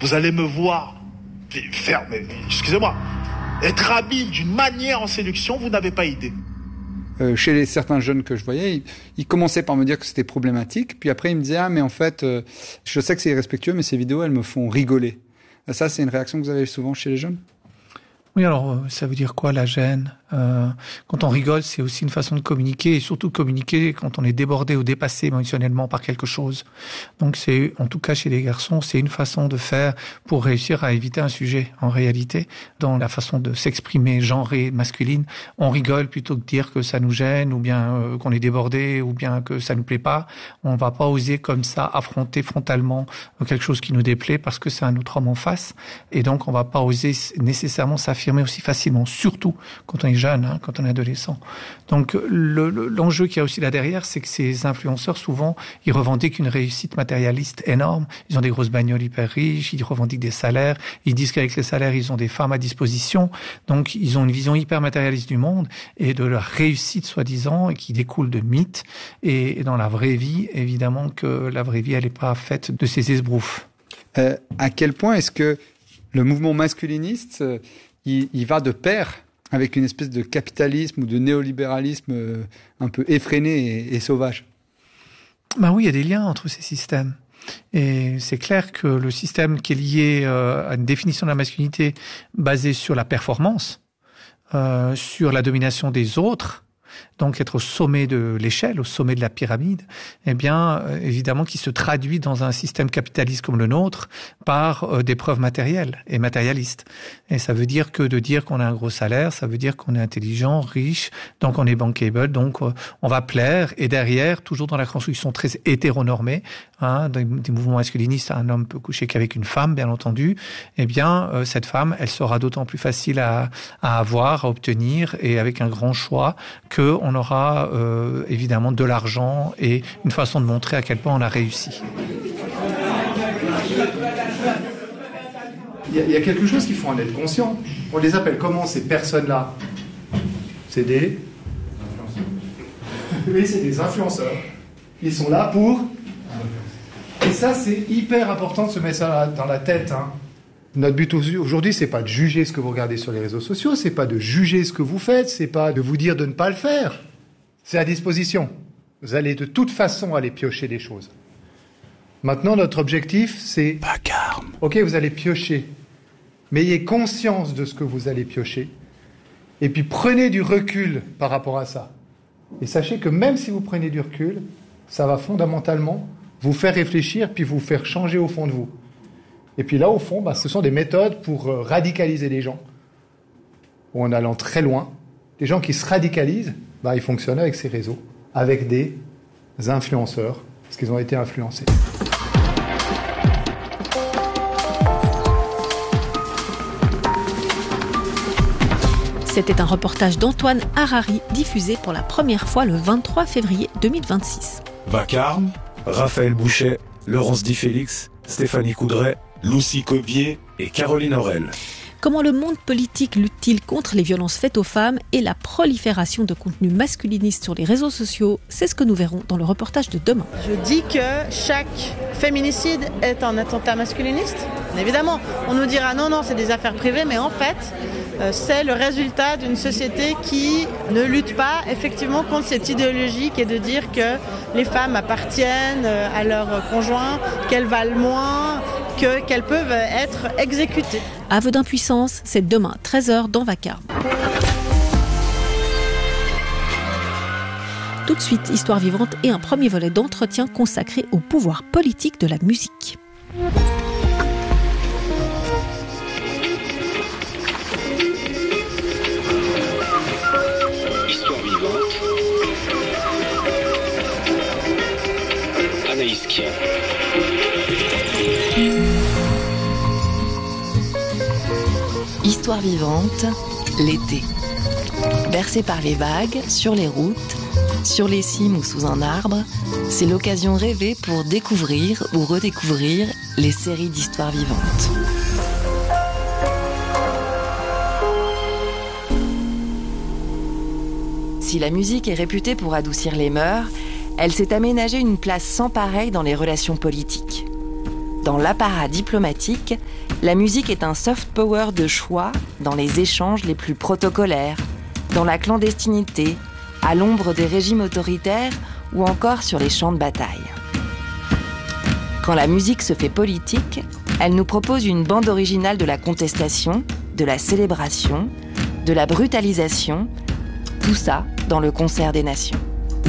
Vous allez me voir faire, excusez-moi, être habile d'une manière en séduction, vous n'avez pas idée. Chez certains jeunes que je voyais, ils commençaient par me dire que c'était problématique, puis après ils me disaient « Ah, mais en fait, je sais que c'est irrespectueux, mais ces vidéos, elles me font rigoler. » Ça, c'est une réaction que vous avez souvent chez les jeunes ? Oui, alors ça veut dire quoi la gêne ? Quand on rigole, c'est aussi une façon de communiquer, et surtout communiquer quand on est débordé ou dépassé émotionnellement par quelque chose. Donc c'est, en tout cas chez les garçons, c'est une façon de faire pour réussir à éviter un sujet. En réalité, dans la façon de s'exprimer genrée, masculine, on rigole plutôt que dire que ça nous gêne, ou bien qu'on est débordé, ou bien que ça nous plaît pas. On va pas oser comme ça affronter frontalement quelque chose qui nous déplaît parce que c'est un autre homme en face. Et donc on va pas oser nécessairement s'affirmer aussi facilement, surtout quand on est jeune, quand on est adolescent. Donc l'enjeu qu'il y a aussi là derrière, c'est que ces influenceurs, souvent, ils revendiquent une réussite matérialiste énorme. Ils ont des grosses bagnoles hyper riches, ils revendiquent des salaires, ils disent qu'avec les salaires, ils ont des femmes à disposition. Donc ils ont une vision hyper matérialiste du monde et de leur réussite, soi-disant, et qui découle de mythes. Et dans la vraie vie, évidemment que la vraie vie, elle n'est pas faite de ces esbroufs. À quel point est-ce que le mouvement masculiniste, il va de pair avec une espèce de capitalisme ou de néolibéralisme un peu effréné et sauvage? Ben oui, il y a des liens entre ces systèmes. Et c'est clair que le système qui est lié à une définition de la masculinité basée sur la performance, sur la domination des autres, donc être au sommet de l'échelle, au sommet de la pyramide, eh bien, évidemment, qui se traduit dans un système capitaliste comme le nôtre par des preuves matérielles et matérialistes. Et ça veut dire que de dire qu'on a un gros salaire, ça veut dire qu'on est intelligent, riche, donc on est bankable, donc on va plaire. Et derrière, toujours dans la construction très hétéronormée, des mouvements masculinistes, un homme peut coucher qu'avec une femme, bien entendu, eh bien, cette femme, elle sera d'autant plus facile à avoir, à obtenir, et avec un grand choix, qu'on aura évidemment de l'argent et une façon de montrer à quel point on a réussi. Il y a quelque chose qu'il faut en être conscient. On les appelle comment ces personnes-là ? C'est des influenceurs. Oui, c'est des influenceurs. Ils sont là pour... Et ça, c'est hyper important de se mettre ça dans la tête. Notre but aujourd'hui, c'est pas de juger ce que vous regardez sur les réseaux sociaux, c'est pas de juger ce que vous faites, c'est pas de vous dire de ne pas le faire. C'est à disposition. Vous allez de toute façon aller piocher des choses. Maintenant, notre objectif, c'est... Vacarme. Ok, vous allez piocher. Mais ayez conscience de ce que vous allez piocher. Et puis prenez du recul par rapport à ça. Et sachez que même si vous prenez du recul, ça va fondamentalement vous faire réfléchir, puis vous faire changer au fond de vous. Et puis là, au fond, ce sont des méthodes pour radicaliser les gens. En allant très loin, les gens qui se radicalisent, ils fonctionnent avec ces réseaux, avec des influenceurs, parce qu'ils ont été influencés. C'était un reportage d'Antoine Harari, diffusé pour la première fois le 23 février 2026. Vacarme, Raphaël Bouchet, Laurence Di Félix, Stéphanie Coudray, Lucie Cobier et Caroline Aurel. Comment le monde politique lutte-t-il contre les violences faites aux femmes et la prolifération de contenus masculinistes sur les réseaux sociaux ? C'est ce que nous verrons dans le reportage de demain. Je dis que chaque féminicide est un attentat masculiniste. Évidemment, on nous dira non, c'est des affaires privées, mais en fait, c'est le résultat d'une société qui ne lutte pas effectivement contre cette idéologie qui est de dire que les femmes appartiennent à leur conjoint, qu'elles valent moins, qu'elles peuvent être exécutées. Aveu d'impuissance, c'est demain, 13h dans Vacarme. Tout de suite, Histoire vivante et un premier volet d'entretien consacré au pouvoir politique de la musique. Histoire vivante. Anaïs Kien. Histoire vivante, l'été. Bercé par les vagues, sur les routes, sur les cimes ou sous un arbre, c'est l'occasion rêvée pour découvrir ou redécouvrir les séries d'histoires vivantes. Si la musique est réputée pour adoucir les mœurs, elle s'est aménagée une place sans pareille dans les relations politiques. Dans l'apparat diplomatique, la musique est un soft power de choix dans les échanges les plus protocolaires, dans la clandestinité, à l'ombre des régimes autoritaires ou encore sur les champs de bataille. Quand la musique se fait politique, elle nous propose une bande originale de la contestation, de la célébration, de la brutalisation, tout ça dans le concert des nations.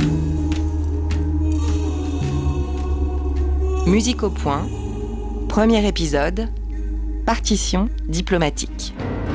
Musique au point, premier épisode, partition diplomatique.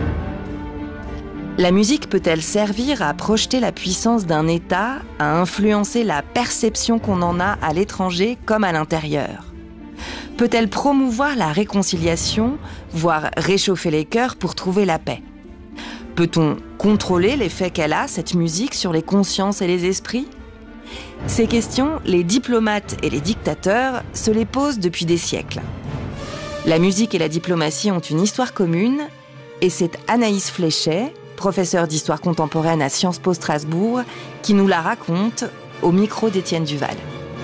La musique peut-elle servir à projeter la puissance d'un État, à influencer la perception qu'on en a à l'étranger comme à l'intérieur ? Peut-elle promouvoir la réconciliation, voire réchauffer les cœurs pour trouver la paix ? Peut-on contrôler l'effet qu'elle a, cette musique, sur les consciences et les esprits ? Ces questions, les diplomates et les dictateurs se les posent depuis des siècles. La musique et la diplomatie ont une histoire commune, et c'est Anaïs Fléchet, professeure d'histoire contemporaine à Sciences Po Strasbourg, qui nous la raconte au micro d'Étienne Duval.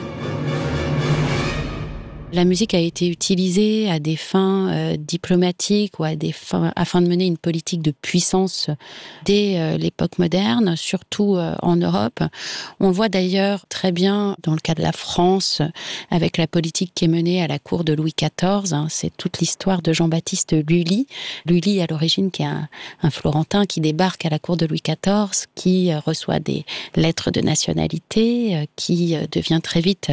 La musique a été utilisée à des fins diplomatiques ou à des fins, afin de mener une politique de puissance dès l'époque moderne, surtout en Europe. On le voit d'ailleurs très bien dans le cas de la France, avec la politique qui est menée à la cour de Louis XIV. C'est toute l'histoire de Jean-Baptiste Lully. Lully, à l'origine, qui est un Florentin qui débarque à la cour de Louis XIV, qui reçoit des lettres de nationalité, qui devient très vite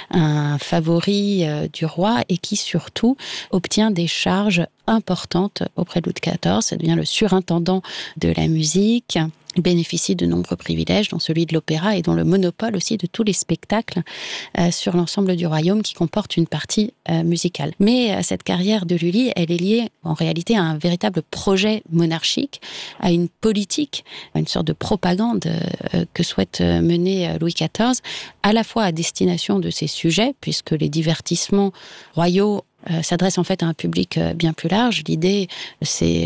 un favori du roi et qui surtout obtient des charges importantes auprès de Louis XIV. Ça devient le surintendant de la musique. Il bénéficie de nombreux privilèges, dont celui de l'opéra et dont le monopole aussi de tous les spectacles sur l'ensemble du royaume qui comporte une partie musicale. Mais cette carrière de Lully, elle est liée en réalité à un véritable projet monarchique, à une politique, à une sorte de propagande que souhaite mener Louis XIV, à la fois à destination de ses sujets, puisque les divertissements royaux s'adresse en fait à un public bien plus large. L'idée, c'est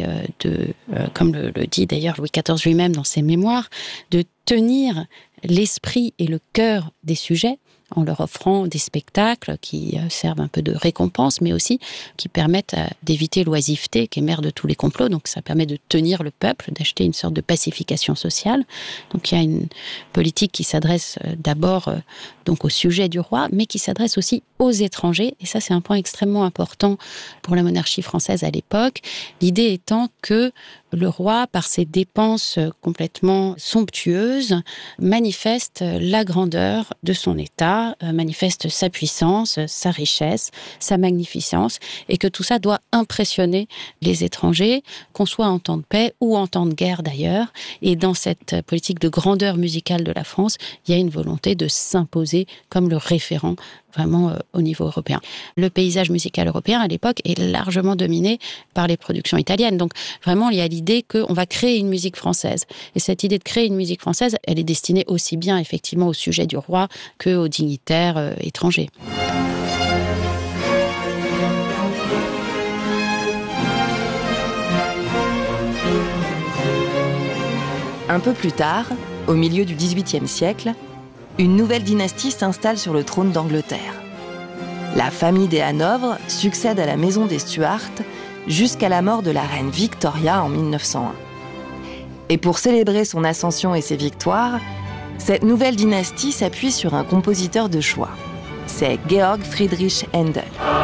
comme le dit d'ailleurs Louis XIV lui-même dans ses mémoires, de tenir l'esprit et le cœur des sujets en leur offrant des spectacles qui servent un peu de récompense, mais aussi qui permettent d'éviter l'oisiveté, qui est mère de tous les complots. Donc ça permet de tenir le peuple, d'acheter une sorte de pacification sociale. Donc il y a une politique qui s'adresse d'abord donc au sujet du roi, mais qui s'adresse aussi aux étrangers. Et ça, c'est un point extrêmement important pour la monarchie française à l'époque. L'idée étant que le roi, par ses dépenses complètement somptueuses, manifeste la grandeur de son État, manifeste sa puissance, sa richesse, sa magnificence, et que tout ça doit impressionner les étrangers, qu'on soit en temps de paix ou en temps de guerre d'ailleurs. Et dans cette politique de grandeur musicale de la France, il y a une volonté de s'imposer comme le référent vraiment au niveau européen. Le paysage musical européen, à l'époque, est largement dominé par les productions italiennes. Donc, vraiment, il y a l'idée qu'on va créer une musique française. Et cette idée de créer une musique française, elle est destinée aussi bien, effectivement, au sujet du roi qu'aux dignitaires étrangers. Un peu plus tard, au milieu du XVIIIe siècle, une nouvelle dynastie s'installe sur le trône d'Angleterre. La famille des Hanovre succède à la maison des Stuart jusqu'à la mort de la reine Victoria en 1901. Et pour célébrer son ascension et ses victoires, cette nouvelle dynastie s'appuie sur un compositeur de choix. C'est Georg Friedrich Händel.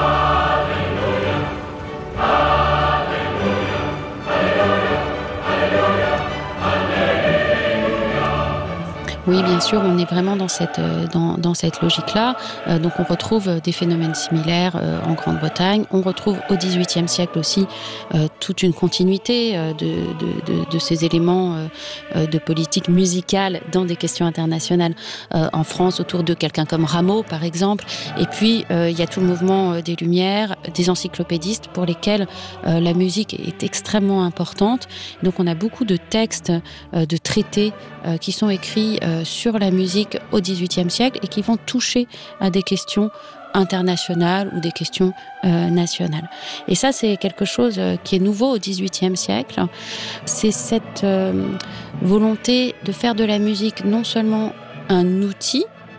Oui, bien sûr, on est vraiment dans cette logique-là. Donc on retrouve des phénomènes similaires en Grande-Bretagne. On retrouve au XVIIIe siècle aussi toute une continuité de ces éléments de politique musicale dans des questions internationales en France, autour de quelqu'un comme Rameau, par exemple. Et puis, il y a tout le mouvement des Lumières, des encyclopédistes pour lesquels la musique est extrêmement importante. Donc on a beaucoup de textes, de traités qui sont écrits sur la musique au XVIIIe siècle et qui vont toucher à des questions internationales ou des questions nationales. Et ça, c'est quelque chose qui est nouveau au XVIIIe siècle. C'est cette volonté de faire de la musique non seulement un outil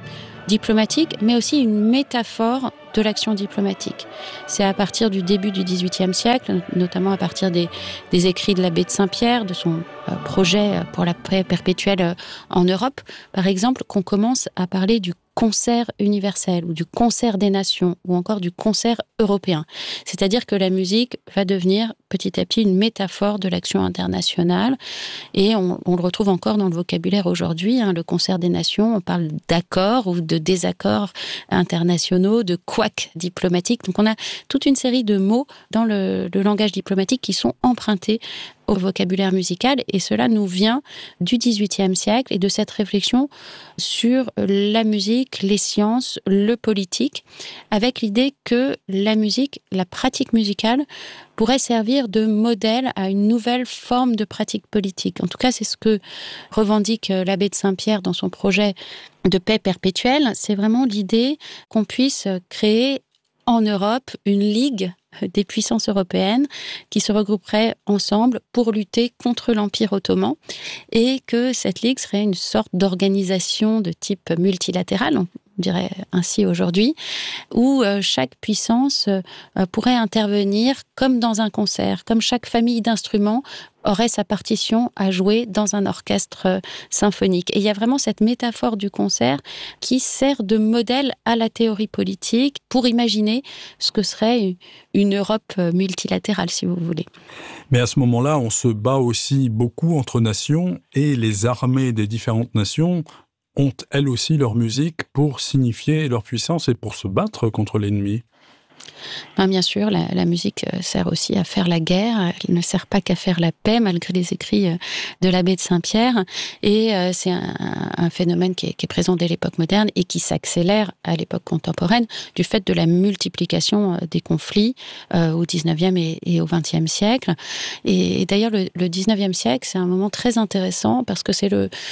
diplomatique, mais aussi une métaphore de l'action diplomatique. C'est à partir du début du XVIIIe siècle, notamment à partir des écrits de l'abbé de Saint-Pierre, de son projet pour la paix perpétuelle en Europe, par exemple, qu'on commence à parler du concert universel ou du concert des nations ou encore du concert européen. C'est-à-dire que la musique va devenir petit à petit une métaphore de l'action internationale et on le retrouve encore dans le vocabulaire aujourd'hui. Le concert des nations, on parle d'accords ou de désaccords internationaux, de couacs diplomatiques. Donc on a toute une série de mots dans le langage diplomatique qui sont empruntés au vocabulaire musical et cela nous vient du XVIIIe siècle et de cette réflexion sur la musique, les sciences, le politique, avec l'idée que la musique, la pratique musicale pourrait servir de modèle à une nouvelle forme de pratique politique. En tout cas, c'est ce que revendique l'abbé de Saint-Pierre dans son projet de paix perpétuelle. C'est vraiment l'idée qu'on puisse créer en Europe une ligue des puissances européennes qui se regrouperaient ensemble pour lutter contre l'Empire ottoman et que cette ligue serait une sorte d'organisation de type multilatéral, on dirait ainsi aujourd'hui, où chaque puissance pourrait intervenir comme dans un concert, comme chaque famille d'instruments aurait sa partition à jouer dans un orchestre symphonique. Et il y a vraiment cette métaphore du concert qui sert de modèle à la théorie politique pour imaginer ce que serait une Europe multilatérale, si vous voulez. Mais à ce moment-là, on se bat aussi beaucoup entre nations et les armées des différentes nations ont elles aussi leur musique pour signifier leur puissance et pour se battre contre l'ennemi. Bien sûr, la musique sert aussi à faire la guerre. Elle ne sert pas qu'à faire la paix, malgré les écrits de l'abbé de Saint-Pierre. Et c'est un phénomène qui est présent dès l'époque moderne et qui s'accélère à l'époque contemporaine du fait de la multiplication des conflits au XIXe et au XXe siècle. Et d'ailleurs, le XIXe siècle, c'est un moment très intéressant parce que c'est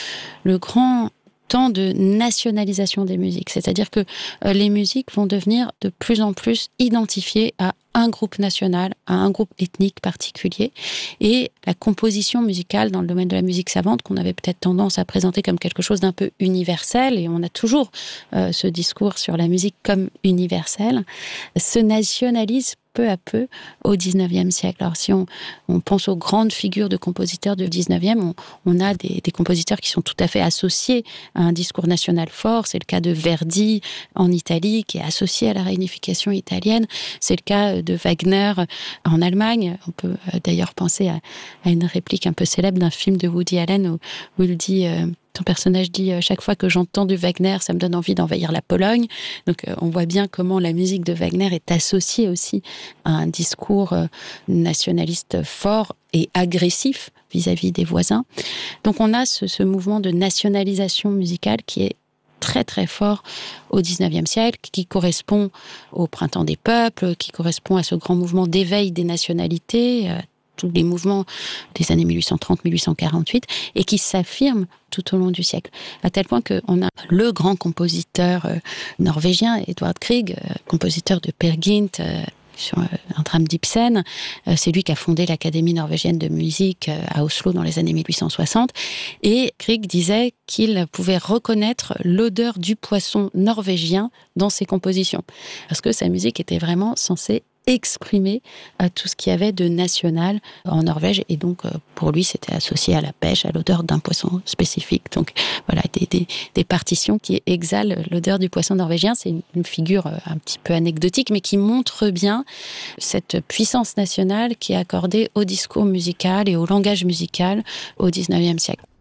le grand temps de nationalisation des musiques. C'est-à-dire que les musiques vont devenir de plus en plus identifiées à un groupe national, à un groupe ethnique particulier. Et la composition musicale dans le domaine de la musique savante, qu'on avait peut-être tendance à présenter comme quelque chose d'un peu universel, et on a toujours ce discours sur la musique comme universelle, se nationalise peu à peu au XIXe siècle. Alors si on pense aux grandes figures de compositeurs du XIXe, on a des compositeurs qui sont tout à fait associés à un discours national fort. C'est le cas de Verdi en Italie, qui est associé à la réunification italienne. C'est le cas de Wagner en Allemagne. On peut d'ailleurs penser à une réplique un peu célèbre d'un film de Woody Allen où il dit... Ton personnage dit « Chaque fois que j'entends du Wagner, ça me donne envie d'envahir la Pologne ». Donc on voit bien comment la musique de Wagner est associée aussi à un discours nationaliste fort et agressif vis-à-vis des voisins. Donc on a ce mouvement de nationalisation musicale qui est très très fort au XIXe siècle, qui correspond au printemps des peuples, qui correspond à ce grand mouvement d'éveil des nationalités, tous les mouvements des années 1830-1848, et qui s'affirment tout au long du siècle. À tel point qu'on a le grand compositeur norvégien, Edvard Grieg, compositeur de Peer Gynt, sur un drame d'Ibsen. C'est lui qui a fondé l'Académie norvégienne de musique à Oslo dans les années 1860. Et Grieg disait qu'il pouvait reconnaître l'odeur du poisson norvégien dans ses compositions. Parce que sa musique était vraiment censée exprimer tout ce qu'il y avait de national en Norvège, et donc pour lui c'était associé à la pêche, à l'odeur d'un poisson spécifique. Donc voilà, des partitions qui exhalent l'odeur du poisson norvégien. C'est une figure un petit peu anecdotique, mais qui montre bien cette puissance nationale qui est accordée au discours musical et au langage musical au XIXe siècle.